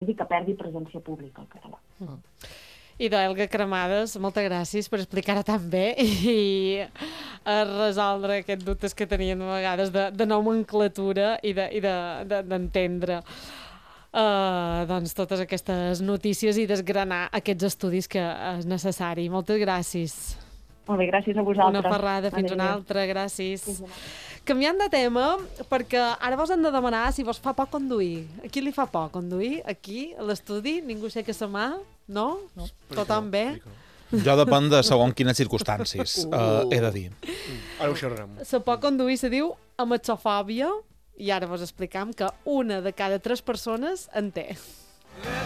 dir, que perdi presència pública el català. I d'Elga Cremades, moltes gràcies per explicar-ho tan bé i resoldre aquests dubtes que tenien a vegades de nomenclatura i d'entendre doncs totes aquestes notícies i desgranar aquests estudis que és necessari. Moltes gràcies. Molt bé, gràcies a vosaltres. Una ferrada, fins una altra, gràcies. Canviant de tema, perquè ara vos hem de demanar si vos fa por conduir. A qui li fa por conduir? Aquí, a l'estudi? Ningú aixeca sa mà? No? Tothom bé? Jo depèn de segons quines circumstàncies, he de dir. Ara ho xerrem. La por conduir se diu ametxofòbia i ara vos explicam que una de cada 3 persones en té.